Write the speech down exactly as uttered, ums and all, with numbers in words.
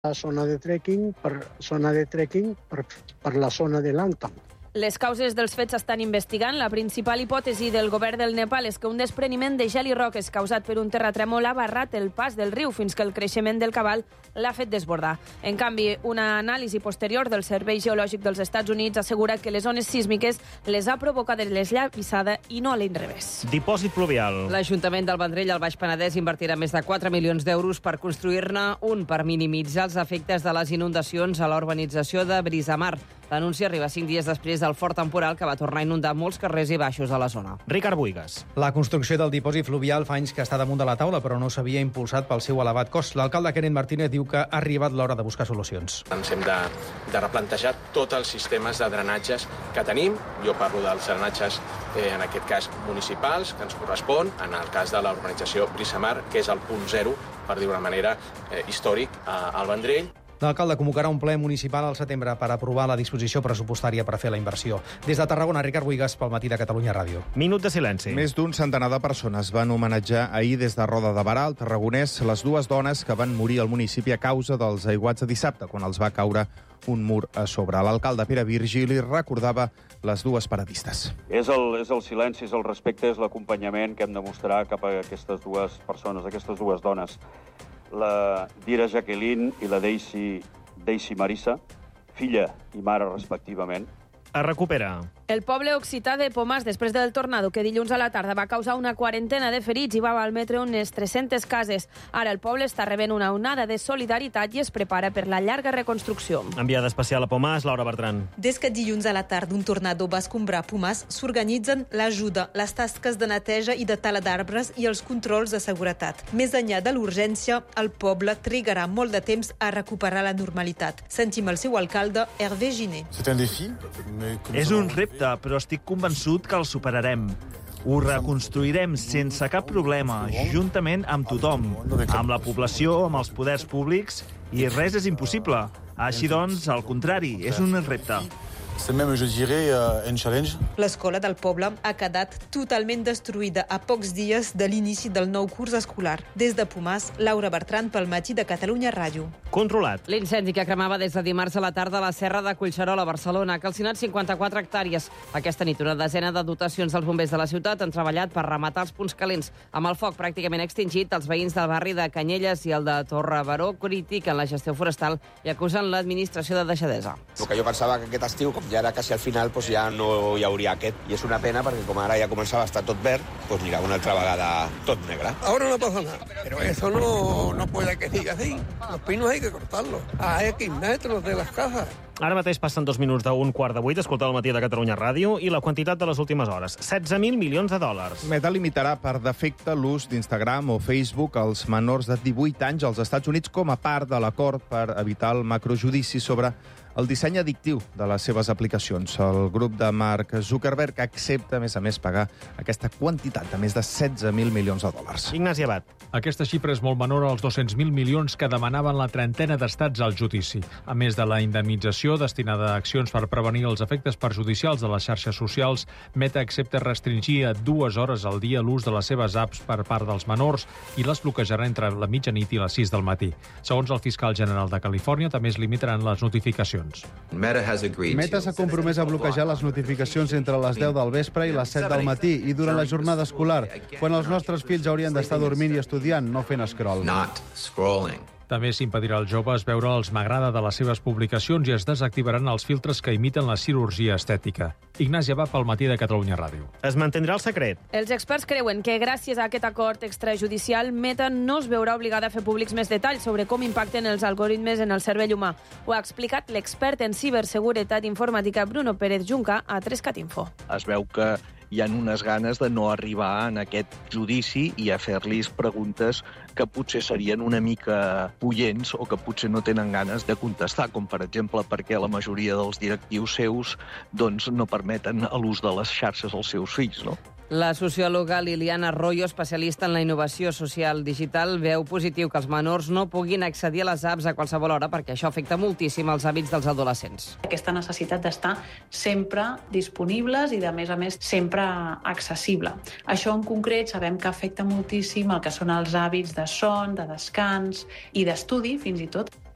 la zona de trekking per, zona de trekking per, per la zona de Langtang. Les causes dels fets s'estan investigant. La principal hipòtesi del govern del Nepal és que un despreniment de gel i roques causat per un terratrèmol ha barrat el pas del riu fins que el creixement del cabal l'ha fet desbordar. En canvi, una anàlisi posterior del Servei Geològic dels Estats Units assegura que les ones sísmiques les ha provocat l'esllavissada i no a l'inrevés. Dipòsit pluvial. L'Ajuntament del Vendrell, al Baix Penedès, invertirà més de quatre milions d'euros per construir-ne un per minimitzar els efectes de les inundacions a la urbanització de Brisamar. L'anunci arriba cinc dies després del fort temporal que va tornar a inundar molts carrers i baixos a la zona. Ricard Buigas. La construcció del dipòsit fluvial fa anys que està damunt de la taula, però no s'havia impulsat pel seu elevat cost. L'alcalde Kenneth Martínez diu que ha arribat l'hora de buscar solucions. Ens hem de, de replantejar tots els sistemes de drenatges que tenim. Jo parlo dels drenatges, eh, en aquest cas, municipals, que ens correspon, en el cas de la urbanització Brisamar, que és el punt zero, per dir una manera, eh, històric a, al Vendrell. L'alcalde convocarà un ple municipal al setembre per aprovar la disposició pressupostària per fer la inversió. Des de Tarragona, Ricard Buigas, pel Matí de Catalunya Ràdio. Minut de silenci. Més d'un centenar de persones van homenatjar ahir des de Roda de Barà, al Tarragonès, les dues dones que van morir al municipi a causa dels aiguats de dissabte, quan els va caure un mur a sobre. L'alcalde Pere Virgili recordava les dues paradistes. És el, és el silenci, és el respecte, és l'acompanyament que hem de mostrar cap a aquestes dues persones, aquestes dues dones. La Dira Jacqueline i la Daisy, Daisy Marissa, filla i mare respectivament. Es recupera. El poble occità de Pomàs, després del tornado que dilluns a la tarda va causar una quarantena de ferits i va malmetre unes tres-centes cases. Ara el poble està rebent una onada de solidaritat i es prepara per la llarga reconstrucció. Enviada especial a Pomàs, Laura Bertran. Des que dilluns a la tarda un tornado va escombrar Pomàs, s'organitzen l'ajuda, les tasques de neteja i de tala d'arbres i els controls de seguretat. Més enllà de l'urgència, el poble trigarà molt de temps a recuperar la normalitat. Sentim el seu alcalde, Hervé Giné. És un repte, però estic convençut que el superarem. Ho reconstruirem sense cap problema, juntament amb tothom, amb la població, amb els poders públics, i res és impossible. Així doncs, al contrari, és un repte. L'escola del poble ha quedat totalment destruïda a pocs dies de l'inici del nou curs escolar. Des de Pomàs, Laura Bertran pel Matí de Catalunya Ràdio. Controlat. L'incendi que cremava des de dimarts a la tarda a la Serra de Collserola, a Barcelona, ha calcinat cinquanta-quatre hectàrees. Aquesta nit una desena de dotacions dels bombers de la ciutat han treballat per rematar els punts calents. Amb el foc pràcticament extingit, els veïns del barri de Canyelles i el de Torre Baró critiquen la gestió forestal i acusen l'administració de deixadesa. El que jo pensava que aquest estiu, com ja era quasi al final, pues ja no hi hauria aquest. I és una pena perquè com ara ja començava a estar tot verd, pues mira, una altra vegada tot negre. Ahora no pasa nada, pero eso no, no puede que siga así. Los pinos hay que cortarlos a X metros de las casas. Ara mateix passen dos minuts d'un quart de vuit, escoltar el Matí de Catalunya Ràdio, i la quantitat de les últimes hores, setze mil milions de dòlars. Meta limitarà per defecte l'ús d'Instagram o Facebook als menors de divuit anys als Estats Units com a part de l'acord per evitar el macrojudici sobre el disseny addictiu de les seves aplicacions. El grup de Mark Zuckerberg accepta, a més a més, pagar aquesta quantitat de més de setze mil milions de dòlars. Ignasi Abad. Aquesta xifra és molt menor als dos-cents mil milions que demanaven la trentena d'estats al judici. A més de la indemnització destinada a accions per prevenir els efectes perjudicials de les xarxes socials, Meta accepta restringir a dues hores al dia l'ús de les seves apps per part dels menors i les bloquejarà entre la mitjanit i les sis del matí. Segons el fiscal general de Califòrnia, també es limitaran les notificacions. Meta s'ha compromès a bloquejar les notificacions entre les deu del vespre i les set del matí i durant la jornada escolar, quan els nostres fills haurien d'estar dormint i estudiant, no fent scroll. També s'impedirà als joves veure els m'agrada de les seves publicacions i es desactivaran els filtres que imiten la cirurgia estètica. Ignasi Abad pel Matí de Catalunya Ràdio. Es mantindrà el secret. Els experts creuen que gràcies a aquest acord extrajudicial, Meta no es veurà obligada a fer públics més detalls sobre com impacten els algoritmes en el cervell humà. Ho ha explicat l'expert en ciberseguretat informàtica Bruno Pérez Junca a Trescat Info. Es veu que hi ha unes ganes de no arribar en aquest judici i a fer-los preguntes que potser serien una mica puients o que potser no tenen ganes de contestar, com per exemple perquè la majoria dels directius seus doncs, no permeten l'ús de les xarxes als seus fills, no? La sociòloga Liliana Arroyo, especialista en la innovació social digital, veu positiu que els menors no puguin accedir a les apps a qualsevol hora perquè això afecta moltíssim els hàbits dels adolescents. Aquesta necessitat d'estar sempre disponibles i, de més a més, sempre accessible. Això en concret sabem que afecta moltíssim el que són els hàbits de son, de descans i d'estudi, fins i tot.